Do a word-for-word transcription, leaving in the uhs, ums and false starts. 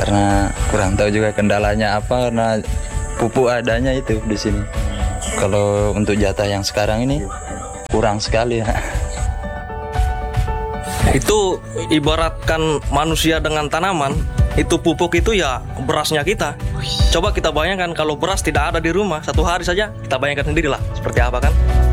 karena kurang tahu juga kendalanya apa, karena pupuk adanya itu di sini. Kalau untuk jatah yang sekarang ini kurang sekali ya. Itu ibaratkan manusia dengan tanaman, itu pupuk itu ya berasnya kita. Coba kita bayangkan kalau beras tidak ada di rumah, satu hari saja kita bayangkan sendirilah seperti apa kan.